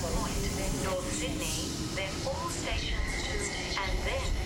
Point, North Sydney, then all stations to, and then